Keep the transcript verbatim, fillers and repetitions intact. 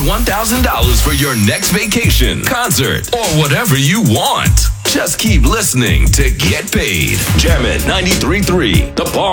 one thousand dollars for your next vacation, concert, or whatever you want. Just keep listening to Get Paid. Jammin' ninety-three point three, The Bar.